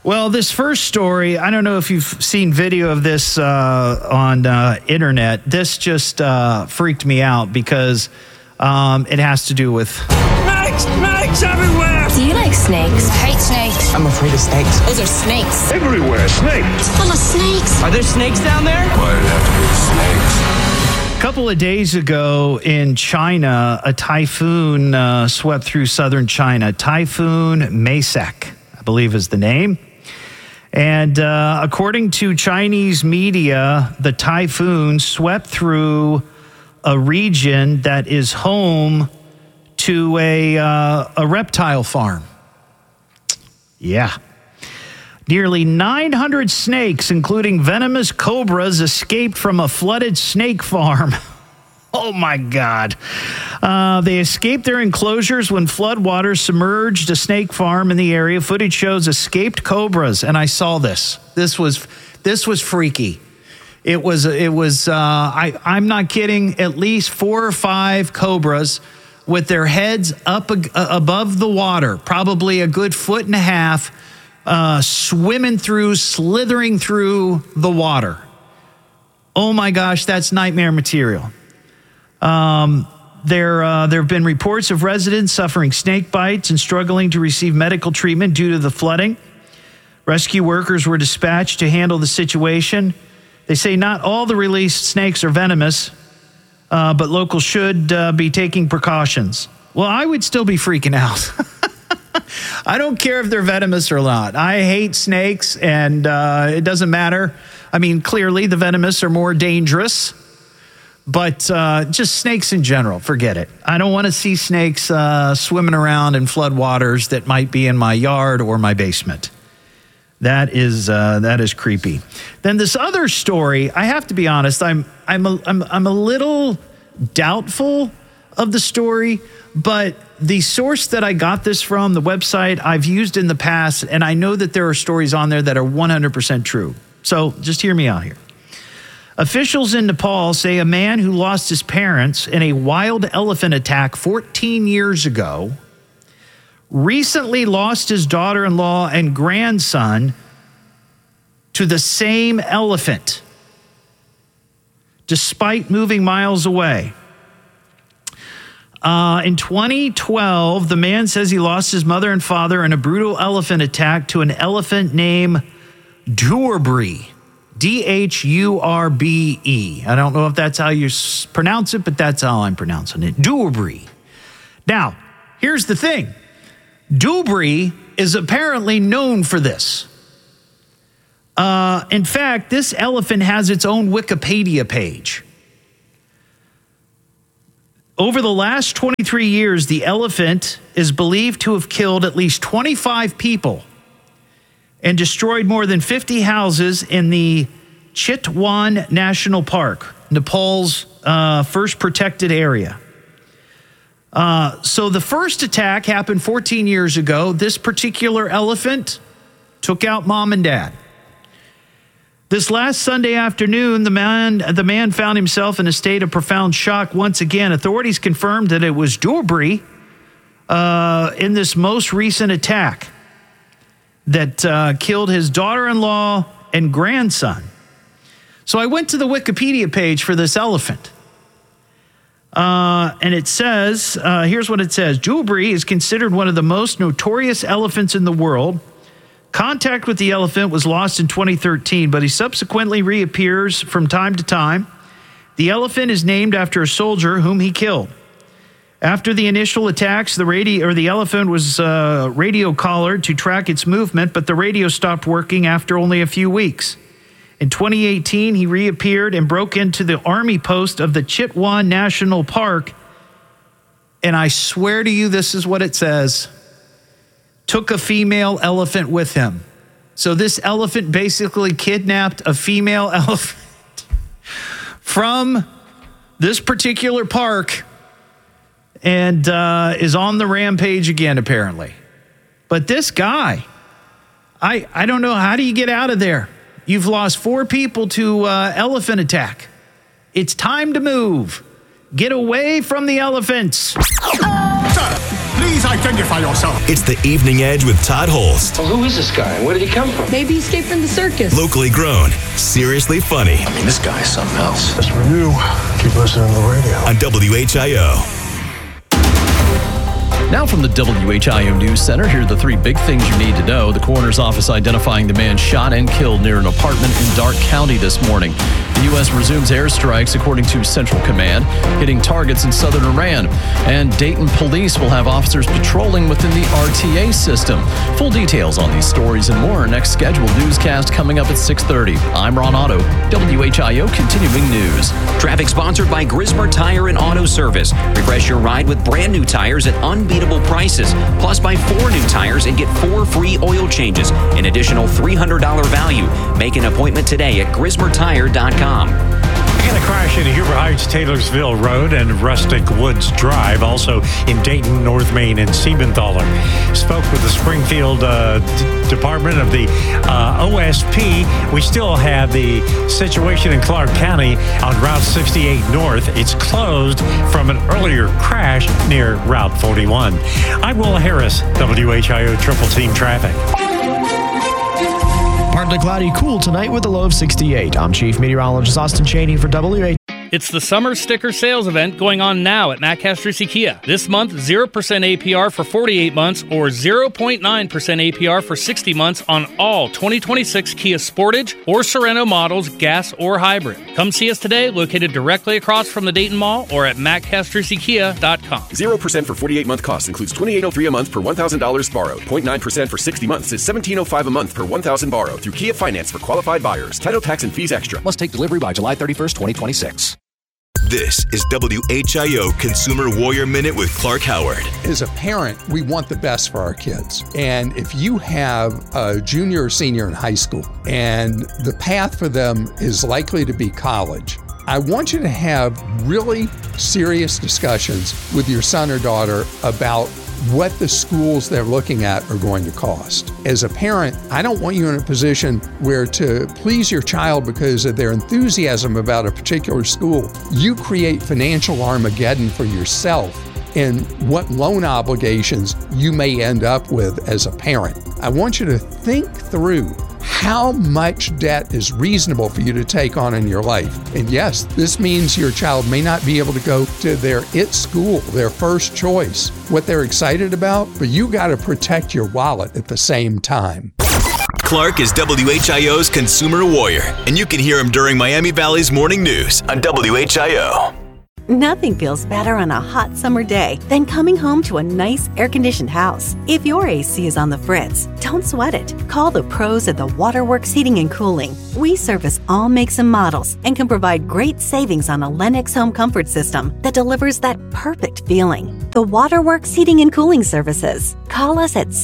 Well, this first story, I don't know if you've seen video of this on internet. This just freaked me out because it has to do with... Snakes everywhere! Do you like snakes? I hate snakes. I'm afraid of snakes. Those are snakes. Everywhere, snakes. It's full of snakes. Are there snakes down there? Why did it have to be snakes? A couple of days ago in China, a typhoon swept through southern China. Typhoon Maisak, I believe is the name. And according to Chinese media, the typhoon swept through a region that is home to a reptile farm. Yeah. Nearly 900 snakes, including venomous cobras, escaped from a flooded snake farm. Oh, my God. They escaped their enclosures when floodwaters submerged a snake farm in the area. Footage shows escaped cobras, and I saw this. This was freaky. I'm not kidding, at least 4 or 5 cobras with their heads up above the water, probably a good 1.5 feet, slithering through the water. Oh my gosh, that's nightmare material. There have been reports of residents suffering snake bites and struggling to receive medical treatment due to the flooding. Rescue workers were dispatched to handle the situation. They say not all the released snakes are venomous, but locals should be taking precautions. Well, I would still be freaking out. I don't care if they're venomous or not. I hate snakes, and it doesn't matter. I mean, clearly the venomous are more dangerous, but just snakes in general, forget it. I don't want to see snakes swimming around in flood waters that might be in my yard or my basement. That is creepy. Then this other story, I have to be honest, I'm a little doubtful of the story, but the source that I got this from, the website I've used in the past, and I know that there are stories on there that are 100% true. So just hear me out here. Officials in Nepal say a man who lost his parents in a wild elephant attack 14 years ago recently lost his daughter-in-law and grandson to the same elephant, despite moving miles away. In 2012, the man says he lost his mother and father in a brutal elephant attack to an elephant named Dhurbe, Dhurbe. I don't know if that's how you pronounce it, but that's how I'm pronouncing it, Dhurbe. Now, here's the thing. Dhurbe is apparently known for this. In fact, this elephant has its own Wikipedia page. Over the last 23 years, the elephant is believed to have killed at least 25 people and destroyed more than 50 houses in the Chitwan National Park, Nepal's first protected area. So the first attack happened 14 years ago. This particular elephant took out mom and dad. This last Sunday afternoon, the man found himself in a state of profound shock once again. Authorities confirmed that it was Dhurbe in this most recent attack that killed his daughter-in-law and grandson. So I went to the Wikipedia page for this elephant. And it says, here's what it says. Dhurbe is considered one of the most notorious elephants in the world. Contact with the elephant was lost in 2013, but he subsequently reappears from time to time. The elephant is named after a soldier whom he killed. After the initial attacks, the elephant was radio collared to track its movement, but the radio stopped working after only a few weeks. In 2018, he reappeared and broke into the army post of the Chitwan National Park. And I swear to you, this is what it says. Took a female elephant with him. So this elephant basically kidnapped a female elephant from this particular park and is on the rampage again, apparently. But this guy, I don't know, how do you get out of there? You've lost 4 people to elephant attack. It's time to move. Get away from the elephants. Please identify yourself. It's the Evening Edge with Todd Holst. Well, who is this guy and where did he come from? Maybe he escaped from the circus. Locally grown, seriously funny. I mean, this guy is something else. As for you, keep listening to the radio. On WHIO. Now from the WHIO News Center, here are the three big things you need to know. The coroner's office identifying the man shot and killed near an apartment in Darke County this morning. The U.S. resumes airstrikes, according to Central Command, hitting targets in southern Iran. And Dayton police will have officers patrolling within the RTA system. Full details on these stories and more. Next scheduled newscast coming up at 6:30. I'm Ron Otto, WHIO Continuing News. Traffic sponsored by Grismer Tire and Auto Service. Refresh your ride with brand new tires at unbeatable prices. Plus, buy 4 new tires and get 4 free oil changes. An additional $300 value. Make an appointment today at GrismerTire.com. We got a crash in Huber Heights, Taylorsville Road, and Rustic Woods Drive, also in Dayton, North Main, and Siebenthaler. Spoke with the Springfield Department of the OSP. We still have the situation in Clark County on Route 68 North. It's closed from an earlier crash near Route 41. I'm Will Harris, WHIO Triple Team Traffic. Partly cloudy, cool tonight with a low of 68. I'm Chief Meteorologist Austin Cheney for WHIO. It's the summer sticker sales event going on now at Matt Castrisi Kia. This month, 0% APR for 48 months or 0.9% APR for 60 months on all 2026 Kia Sportage or Sorento models, gas or hybrid. Come see us today, located directly across from the Dayton Mall or at mattcastrisikia.com. 0% for 48-month cost includes $2,803 a month per $1,000 borrowed. 0.9% for 60 months is $1,705 a month per $1,000 borrowed through Kia Finance for qualified buyers. Title, tax, and fees extra. Must take delivery by July 31st, 2026. This is WHIO Consumer Warrior Minute with Clark Howard. As a parent, we want the best for our kids. And if you have a junior or senior in high school and the path for them is likely to be college, I want you to have really serious discussions with your son or daughter about what the schools they're looking at are going to cost. As a parent, I don't want you in a position where to please your child because of their enthusiasm about a particular school, you create financial Armageddon for yourself and what loan obligations you may end up with as a parent. I want you to think through how much debt is reasonable for you to take on in your life. And yes, this means your child may not be able to go to their IT school, their first choice, what they're excited about, but you got to protect your wallet at the same time. Clark is WHIO's Consumer Warrior, and you can hear him during Miami Valley's Morning News on WHIO. Nothing feels better on a hot summer day than coming home to a nice air-conditioned house. If your AC is on the fritz, don't sweat it. Call the pros at the Waterworks Heating and Cooling. We service all makes and models and can provide great savings on a Lennox home comfort system that delivers that perfect feeling. The Waterworks Heating and Cooling Services. Call us at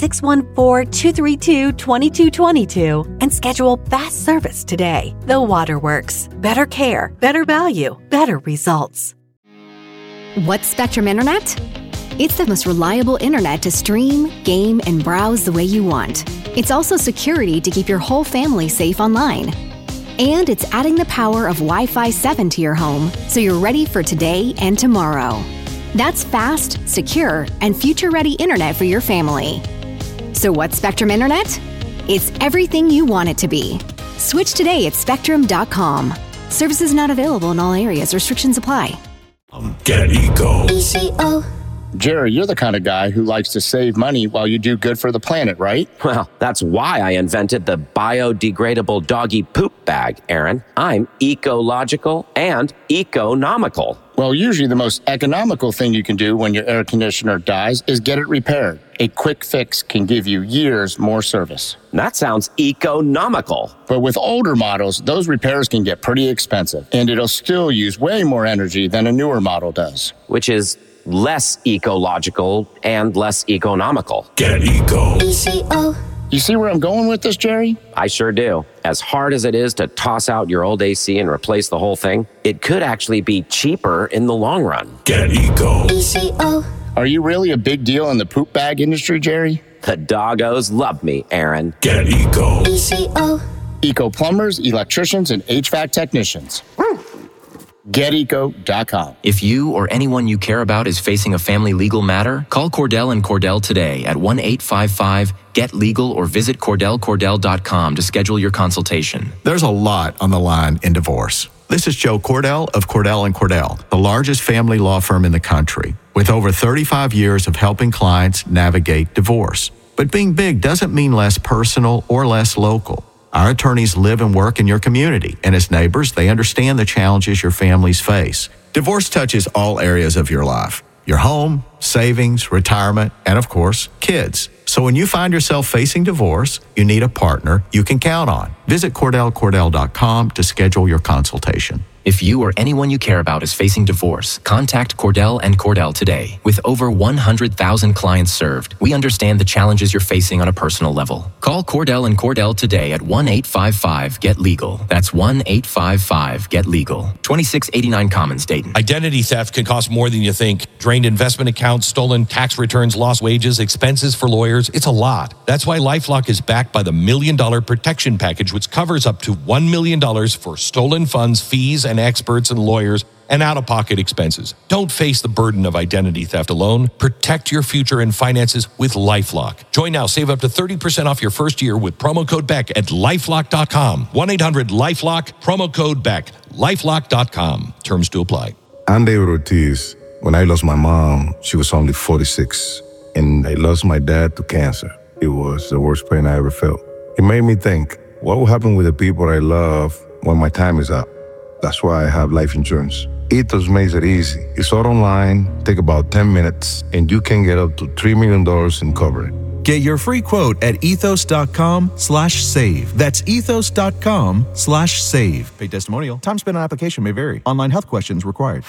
614-232-2222 and schedule fast service today. The Waterworks. Better care, better value, better results. What's Spectrum Internet? It's the most reliable internet to stream, game, and browse the way you want. It's also security to keep your whole family safe online. And it's adding the power of Wi-Fi 7 to your home so you're ready for today and tomorrow. That's fast, secure, and future-ready internet for your family. So what's Spectrum Internet? It's everything you want it to be. Switch today at Spectrum.com. Services not available in all areas. Restrictions apply. Get Eco. ECO. Jerry, you're the kind of guy who likes to save money while you do good for the planet, right? Well, that's why I invented the biodegradable doggy poop bag, Aaron. I'm ecological and economical. Well, usually the most economical thing you can do when your air conditioner dies is get it repaired. A quick fix can give you years more service. That sounds economical. But with older models, those repairs can get pretty expensive, and it'll still use way more energy than a newer model does. Which is less ecological and less economical. Get Eco. ECO. You see where I'm going with this, Jerry? I sure do. As hard as it is to toss out your old AC and replace the whole thing, it could actually be cheaper in the long run. Get Eco. ECO. Are you really a big deal in the poop bag industry, Jerry? The doggos love me, Aaron. Get Eco. ECO. Eco plumbers, electricians, and HVAC technicians. GetEco.com. If you or anyone you care about is facing a family legal matter, call Cordell & Cordell today at 1-855-GET-LEGAL or visit CordellCordell.com to schedule your consultation. There's a lot on the line in divorce. This is Joe Cordell of Cordell & Cordell, the largest family law firm in the country, with over 35 years of helping clients navigate divorce. But being big doesn't mean less personal or less local. Our attorneys live and work in your community, and as neighbors, they understand the challenges your families face. Divorce touches all areas of your life: your home, savings, retirement, and of course, kids. So when you find yourself facing divorce, you need a partner you can count on. Visit CordellCordell.com to schedule your consultation. If you or anyone you care about is facing divorce, contact Cordell & Cordell today. With over 100,000 clients served, we understand the challenges you're facing on a personal level. Call Cordell & Cordell today at 1-855-GET-LEGAL. That's 1-855-GET-LEGAL. 2689 Commons, Dayton. Identity theft can cost more than you think. Drained investment accounts, stolen tax returns, lost wages, expenses for lawyers. It's a lot. That's why LifeLock is backed by the $1 Million Protection Package, which covers up to $1 million for stolen funds, fees, and experts and lawyers and out-of-pocket expenses. Don't face the burden of identity theft alone. Protect your future and finances with LifeLock. Join now. Save up to 30% off your first year with promo code BECK at LifeLock.com. 1-800-LifeLock, promo code BECK. LifeLock.com. Terms to apply. I'm David Ortiz. When I lost my mom, she was only 46, and I lost my dad to cancer. It was the worst pain I ever felt. It made me think, what will happen with the people I love when my time is up? That's why I have life insurance. Ethos makes it easy. It's all online, take about 10 minutes, and you can get up to $3 million in coverage. Get your free quote at ethos.com/save. That's ethos.com/save. Paid testimonial. Time spent on application may vary. Online health questions required.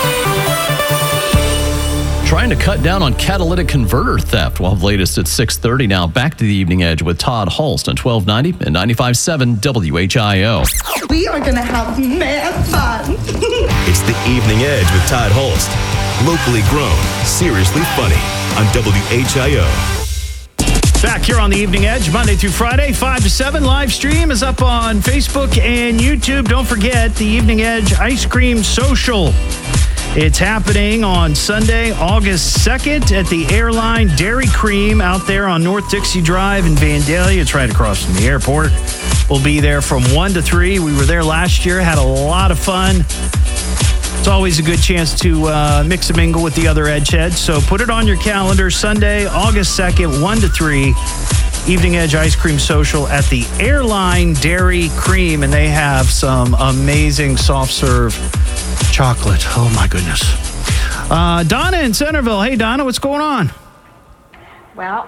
Trying to cut down on catalytic converter theft. We'll have latest at 6:30 now. Back to the Evening Edge with Todd Hulst on 1290 and 95.7 WHIO. We are going to have mad fun. It's the Evening Edge with Todd Hulst. Locally grown, seriously funny on WHIO. Back here on the Evening Edge, Monday through Friday, 5 to 7. Live stream is up on Facebook and YouTube. Don't forget the Evening Edge Ice Cream Social. It's happening on Sunday, August 2nd at the Airline Dairy Cream out there on North Dixie Drive in Vandalia. It's right across from the airport. We'll be there from 1 to 3. We were there last year, had a lot of fun. It's always a good chance to mix and mingle with the other Edgeheads. So put it on your calendar, Sunday, August 2nd, 1 to 3. Evening Edge Ice Cream Social at the Airline Dairy Cream. And they have some amazing soft serve chocolate. Oh, my goodness. Donna in Centerville. Hey, Donna, what's going on? Well,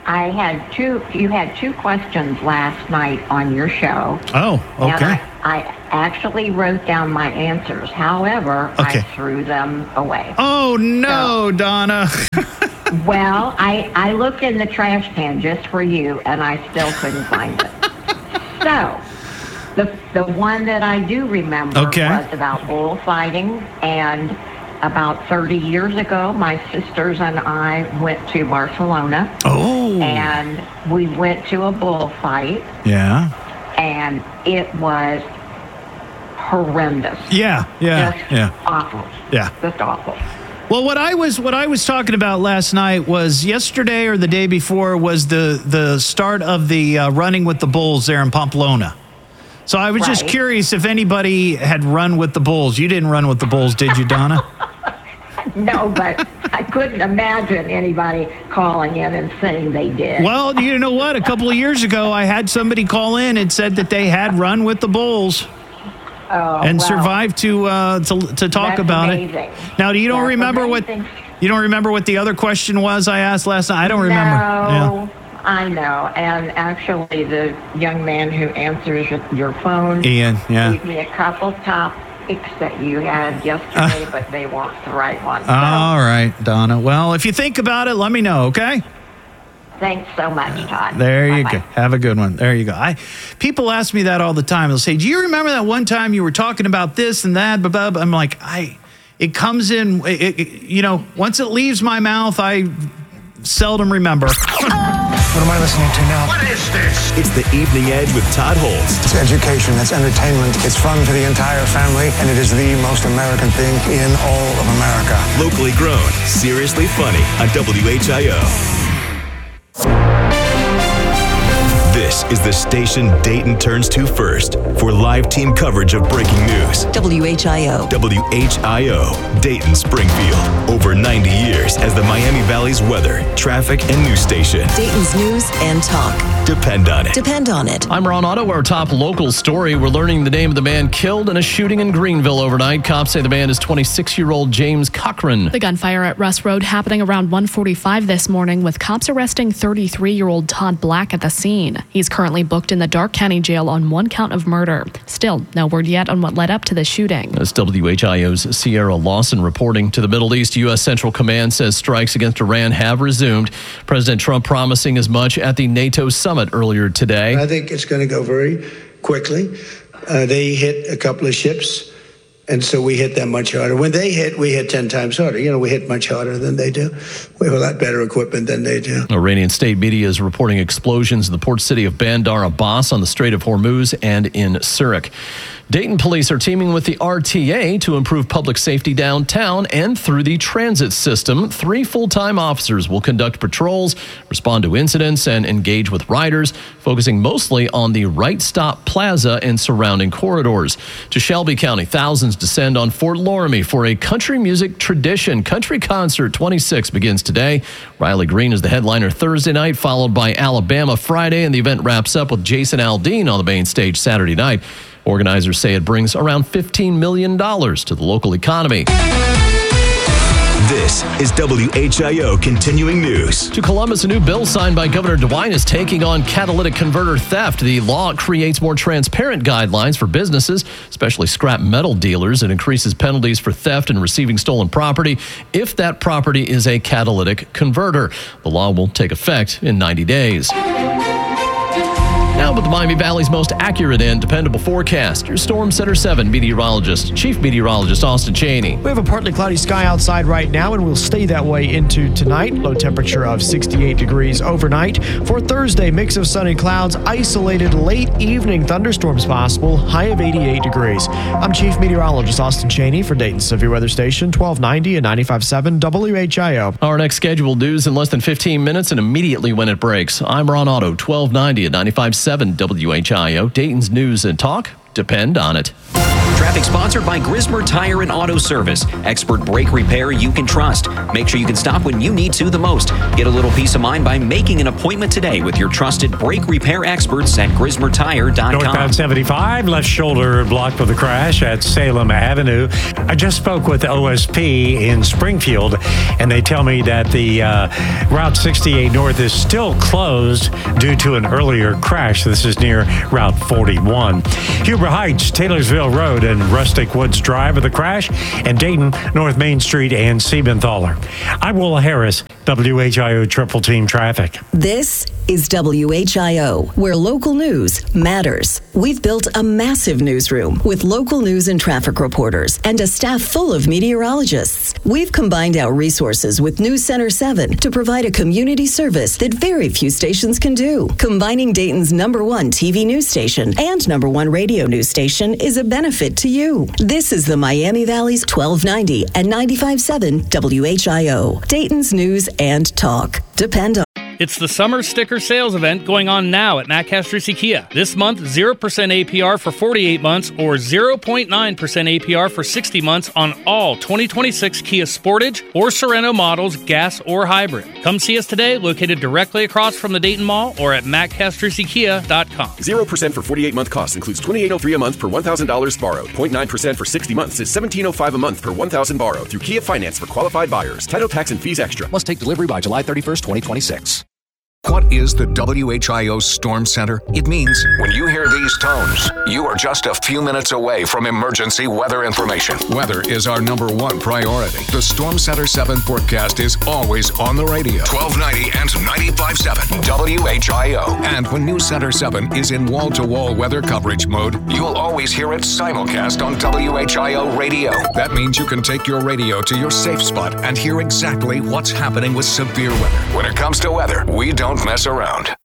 you had two questions last night on your show. Oh, okay. And I actually wrote down my answers. However, okay. I threw them away. Oh, no, Donna. Well, I looked in the trash can just for you, and I still couldn't find it. So, the one that I do remember was about bullfighting, and about 30 years ago, my sisters and I went to Barcelona. Oh. And we went to a bullfight. Yeah. And it was horrendous. Yeah. Just awful. Yeah. Just awful. Well, what I was talking about last night was yesterday or the day before was the start of the running with the bulls there in Pamplona. So I was just curious if anybody had run with the bulls. You didn't run with the bulls, did you, Donna? No, but I couldn't imagine anybody calling in and saying they did. Well, you know what? A couple of years ago, I had somebody call in and said that they had run with the bulls. And survived to talk about amazing. it. Now, you don't remember what the other question was I asked last night? I don't remember. No, I know. And actually, the young man who answers your phone, Ian, gave me a couple topics that you had yesterday, but they weren't the right ones. So, all right, Donna. Well, if you think about it, let me know, okay? Thanks so much, Todd. There you go. Have a good one. There you go. People ask me that all the time. They'll say, do you remember that one time you were talking about this and that? Blah, blah. I'm like, it comes in, once it leaves my mouth, I seldom remember. What am I listening to now? What is this? It's The Evening Edge with Todd Holst. It's education, it's entertainment, it's fun for the entire family, and it is the most American thing in all of America. Locally grown, seriously funny on WHIO. This is the station Dayton turns to first for live team coverage of breaking news. WHIO. WHIO, Dayton, Springfield. Over 90 years as the Miami Valley's weather, traffic, and news station. Dayton's news and talk. Depend on it. Depend on it. I'm Ron Otto. Our top local story. We're learning the name of the man killed in a shooting in Greenville overnight. Cops say the man is 26-year-old James Cochran. The gunfire at Russ Road happening around 1:45 this morning, with cops arresting 33-year-old Todd Black at the scene. He's currently booked in the Darke County Jail on one count of murder. Still, no word yet on what led up to the shooting. As WHIO's Sierra Lawson reporting to the Middle East, U.S. Central Command says strikes against Iran have resumed. President Trump promising as much at the NATO summit earlier today. I think it's going to go very quickly. They hit a couple of ships, and so we hit them much harder. When they hit, we hit 10 times harder. We hit much harder than they do. We have a lot better equipment than they do. Iranian state media is reporting explosions in the port city of Bandar Abbas on the Strait of Hormuz and in Surik. Dayton police are teaming with the RTA to improve public safety downtown and through the transit system. 3 full-time officers will conduct patrols, respond to incidents, and engage with riders, focusing mostly on the Right Stop Plaza and surrounding corridors. To Shelby County, thousands descend on Fort Loramie for a country music tradition. Country Concert 26 begins today. Riley Green is the headliner Thursday night, followed by Alabama Friday, and the event wraps up with Jason Aldean on the main stage Saturday night. Organizers say it brings around $15 million to the local economy. This is WHIO Continuing News. To Columbus, a new bill signed by Governor DeWine is taking on catalytic converter theft. The law creates more transparent guidelines for businesses, especially scrap metal dealers. It increases penalties for theft and receiving stolen property if that property is a catalytic converter. The law will take effect in 90 days. Now with the Miami Valley's most accurate and dependable forecast, your Storm Center 7 meteorologist, Chief Meteorologist Austin Chaney. We have a partly cloudy sky outside right now, and we'll stay that way into tonight. Low temperature of 68 degrees overnight. For Thursday, mix of sun and clouds, isolated late evening thunderstorms possible, high of 88 degrees. I'm Chief Meteorologist Austin Chaney for Dayton Severe Weather Station, 1290 and 95.7 WHIO. Our next scheduled news in less than 15 minutes and immediately when it breaks. I'm Ron Otto, 1290 and 95.7 WHIO. Dayton's news and talk depend on it. Traffic sponsored by Grismer Tire and Auto Service. Expert brake repair you can trust. Make sure you can stop when you need to the most. Get a little peace of mind by making an appointment today with your trusted brake repair experts at GrismerTire.com. Northbound 75, left shoulder blocked with a crash at Salem Avenue. I just spoke with OSP in Springfield, and they tell me that the Route 68 North is still closed due to an earlier crash. This is near Route 41. Huber Heights, Taylorsville Road, and Rustic Woods Drive with a crash, and Dayton, North Main Street, and Siebenthaler. I'm Will Harris, WHIO Triple Team Traffic. This is WHIO, where local news matters. We've built a massive newsroom with local news and traffic reporters and a staff full of meteorologists. We've combined our resources with News Center 7 to provide a community service that very few stations can do. Combining Dayton's #1 TV news station and #1 radio news station is a benefit to you. This is the Miami Valley's 1290 and 95.7 WHIO. Dayton's news and talk. Depend on. It's the summer sticker sales event going on now at Matt Castrucci Kia. This month, 0% APR for 48 months or 0.9% APR for 60 months on all 2026 Kia Sportage or Sorento models, gas or hybrid. Come see us today, located directly across from the Dayton Mall or at mattcastruccikia.com. 0% for 48-month cost includes $2,803 a month per $1,000 borrowed. 0.9% for 60 months is $1,705 a month per $1,000 borrowed through Kia Finance for qualified buyers. Title, tax, and fees extra. Must take delivery by July 31st, 2026. What is the WHIO Storm Center? It means when you hear these tones, you are just a few minutes away from emergency weather information. Weather is our #1 priority. The Storm Center 7 forecast is always on the radio. 1290 and 95.7 WHIO. And when News Center 7 is in wall-to-wall weather coverage mode, you'll always hear it simulcast on WHIO radio. That means you can take your radio to your safe spot and hear exactly what's happening with severe weather. When it comes to weather, we don't mess around.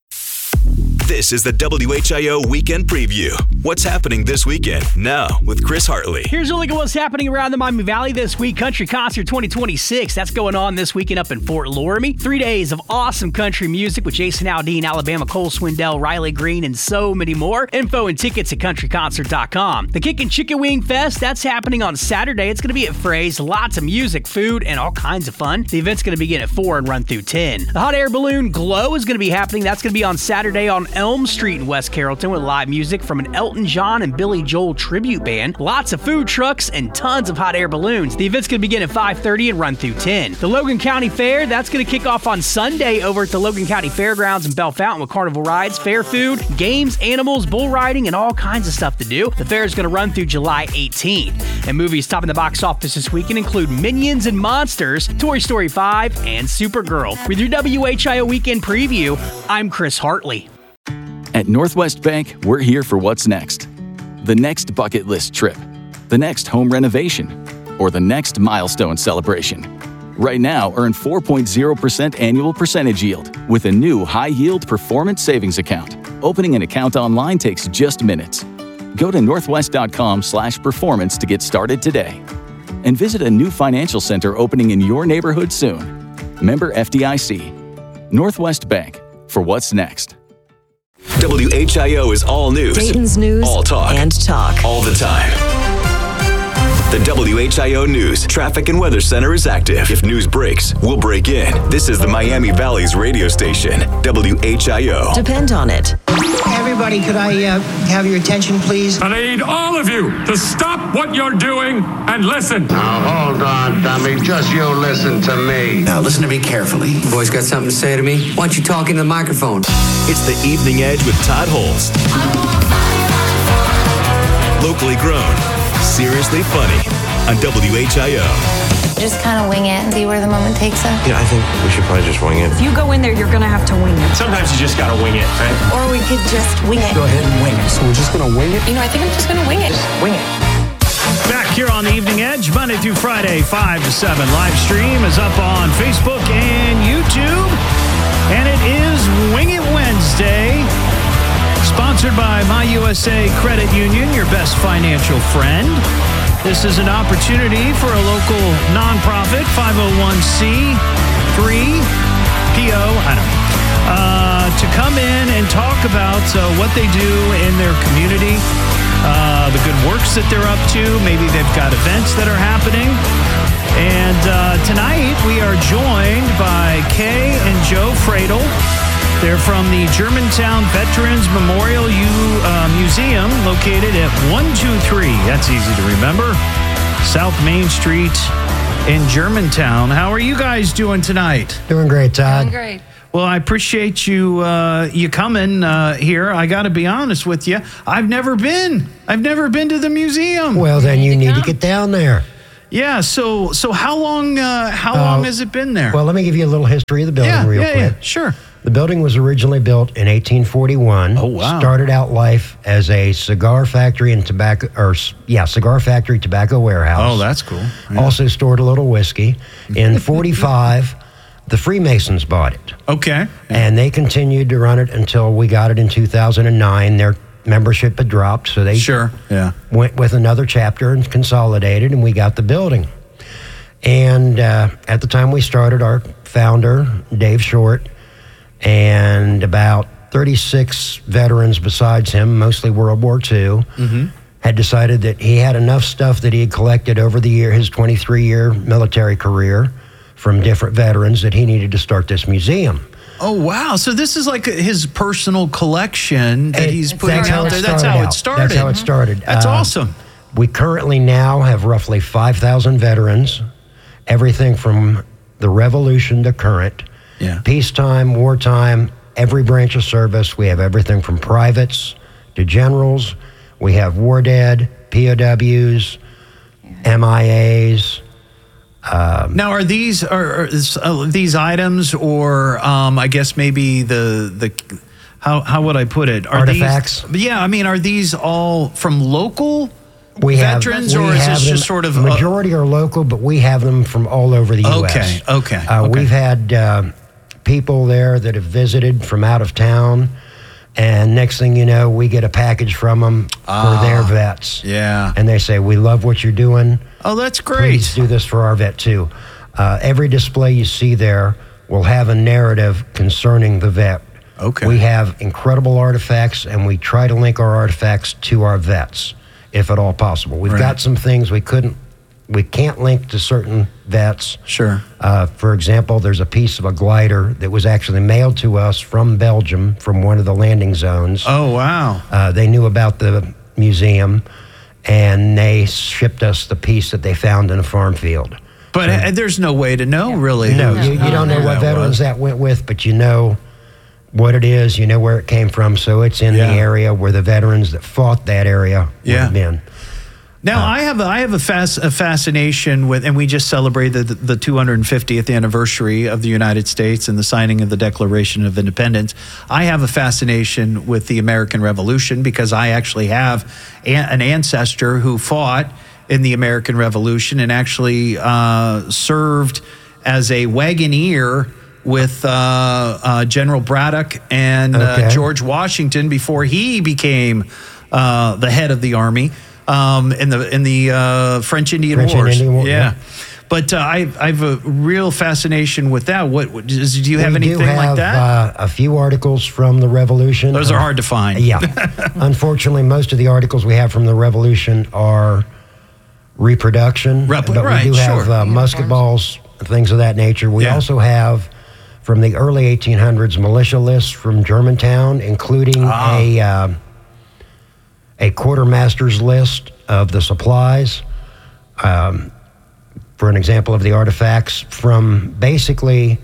This is the WHIO Weekend Preview. What's happening this weekend? Now with Chris Hartley. Here's a look at what's happening around the Miami Valley this week. Country Concert 2026. That's going on this weekend up in Fort Loramie. 3 days of awesome country music with Jason Aldean, Alabama, Cole Swindell, Riley Green, and so many more. Info and tickets at countryconcert.com. The Kickin' Chicken Wing Fest, that's happening on Saturday. It's going to be at Fray's. Lots of music, food, and all kinds of fun. The event's going to begin at 4 and run through 10. The Hot Air Balloon Glow is going to be happening. That's going to be on Saturday on Elm Street in West Carrollton with live music from an Elton John and Billy Joel tribute band. Lots of food trucks and tons of hot air balloons. The event's going to begin at 5:30 and run through 10. The Logan County Fair, that's going to kick off on Sunday over at the Logan County Fairgrounds in Bell Fountain with carnival rides, fair food, games, animals, bull riding, and all kinds of stuff to do. The fair is going to run through July 18th. And movies topping the box office this weekend include Minions and Monsters, Toy Story 5, and Supergirl. With your WHIO Weekend Preview, I'm Chris Hartley. At Northwest Bank, we're here for what's next. The next bucket list trip, the next home renovation, or the next milestone celebration. Right now, earn 4.0% annual percentage yield with a new high-yield performance savings account. Opening an account online takes just minutes. Go to northwest.com/performance to get started today. And visit a new financial center opening in your neighborhood soon. Member FDIC. Northwest Bank, for what's next. WHIO is all news. Dayton's news. All talk. And talk. All the time. The WHIO News Traffic and Weather Center is active. If news breaks, we'll break in. This is the Miami Valley's radio station, WHIO. Depend on it. Everybody, could I have your attention, please? And I need all of you to stop what you're doing and listen. Now, hold on, dummy. Just you listen to me. Now, listen to me carefully. The boy's got something to say to me. Why don't you talk in the microphone? It's the Evening Edge with Todd Holst. Locally grown, seriously funny on WHIO. Just kind of wing it and see where the moment takes us. Yeah, I think we should probably just wing it. If you go in there, you're going to have to wing it. Sometimes you just got to wing it, right? Or we could just wing it. Go ahead and wing it. So we're just going to wing it? You know, I think I'm just going to wing it. Just wing it. Back here on the Evening Edge, Monday through Friday, 5 to 7. Live stream is up on Facebook and YouTube. And it is Wing It Wednesday. Sponsored by MyUSA Credit Union, your best financial friend. This is an opportunity for a local nonprofit, 501c3 PO, to come in and talk about what they do in their community, the good works that they're up to. Maybe they've got events that are happening. And tonight we are joined by Kay and Joe Fradel. They're from the Germantown Veterans Memorial Museum, located at 123, that's easy to remember, South Main Street in Germantown. How are you guys doing tonight? Doing great, Todd. Doing great. Well, I appreciate you coming here. I got to be honest with you. I've never been to the museum. Well, then you need to get down there. Yeah, so how long has it been there? Well, let me give you a little history of the building real quick. Yeah, sure. The building was originally built in 1841. Oh, wow. Started out life as a cigar factory and tobacco warehouse. Oh, that's cool. Yeah. Also stored a little whiskey. In 45, the Freemasons bought it. Okay. And they continued to run it until we got it in 2009. Their membership had dropped, so they went with another chapter and consolidated, and we got the building. And at the time we started, our founder, Dave Short, and about 36 veterans besides him, mostly World War II, had decided that he had enough stuff that he had collected over the year, his 23-year military career, from different veterans, that he needed to start this museum. Oh, wow. So this is like his personal collection that he's putting out there. That's how it started. That's how it started. That's awesome. We currently now have roughly 5,000 veterans, everything from the Revolution to current. Yeah. Peacetime, wartime, every branch of service. We have everything from privates to generals. We have war dead, POWs, MIAs. Now, are these items, or I guess maybe the how would I put it? Are artifacts? Are these all from local veterans, or is this just sort of majority are local, but we have them from all over the U.S. Okay. We've had people there that have visited from out of town And next thing you know, we get a package from them for their vets. Yeah. And they say, we love what you're doing. Oh, that's great. Please do this for our vet, too. Every display you see there will have a narrative concerning the vet. Okay. We have incredible artifacts, and we try to link our artifacts to our vets, if at all possible. We've got some things we can't link to certain vets. Sure. For example, there's a piece of a glider that was actually mailed to us from Belgium, from one of the landing zones. Oh, wow. They knew about the museum, and they shipped us the piece that they found in a farm field. But there's no way to know, really. No, you don't know what veterans that went with, but you know what it is, you know where it came from, so it's in the area where the veterans that fought that area would have been. Now, I have a fascination with, and we just celebrated the 250th anniversary of the United States and the signing of the Declaration of Independence. I have a fascination with the American Revolution because I actually have an ancestor who fought in the American Revolution and actually served as a wagoneer with General Braddock and George Washington before he became the head of the army. In the French Indian Wars. Yeah. But I've a real fascination with that. Do you have anything like that? A few articles from the Revolution. Those are hard to find. Yeah. Unfortunately, most of the articles we have from the Revolution are reproduction. But we do have musket balls, things of that nature. We also have, from the early 1800s, militia lists from Germantown, including a quartermaster's list of the supplies. For an example of the artifacts from basically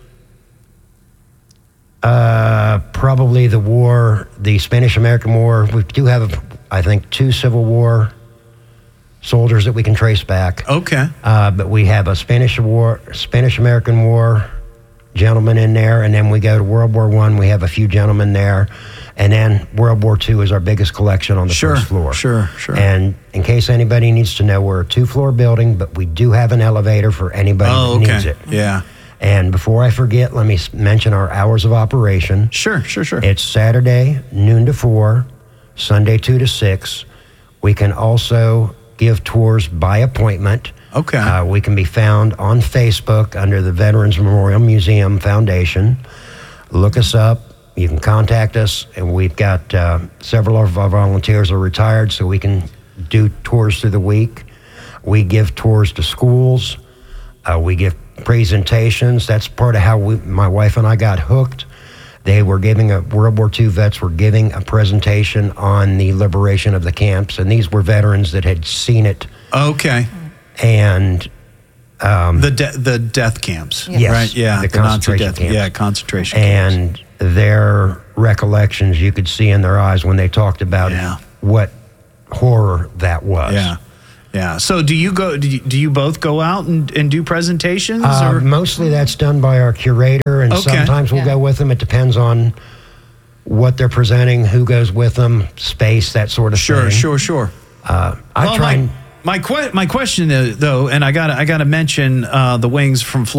probably the war, the Spanish-American War. We do have, I think, 2 Civil War soldiers that we can trace back. Okay. But we have a Spanish-American War gentleman in there, and then we go to World War I, we have a few gentlemen there. And then World War II is our biggest collection on the first floor. Sure. And in case anybody needs to know, we're a 2-floor building, but we do have an elevator for anybody that needs it. Yeah. And before I forget, let me mention our hours of operation. Sure. It's Saturday, noon to 4, Sunday 2 to 6. We can also give tours by appointment. Okay. We can be found on Facebook under the Veterans Memorial Museum Foundation. Look us up. You can contact us, and we've got several of our volunteers are retired, so we can do tours through the week. We give tours to schools. We give presentations. That's part of how my wife and I got hooked. They were giving World War II vets were giving a presentation on the liberation of the camps, and these were veterans that had seen it. Okay. And the death camps. Yes. Right? Yeah. The concentration camps. Yeah, concentration camps. And their recollections, you could see in their eyes when they talked about what horror that was. Yeah. So do you both go out and do presentations? Or? Mostly that's done by our curator, and sometimes we'll go with them. It depends on what they're presenting, who goes with them, space, that sort of thing. Sure. My question, though, and I got to mention the wings from